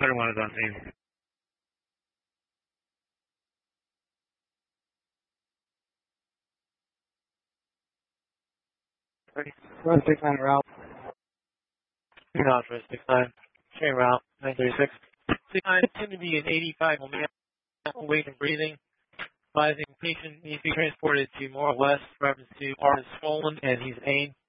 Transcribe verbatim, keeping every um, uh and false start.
Center one is on scene. Run six nine route. Acknowledge for six nine. Train route nine thirty-six. six nine seem to be an eighty-five moment weight and breathing. Advising patient needs to be transported to more or less reference to arm is swollen and he's pain.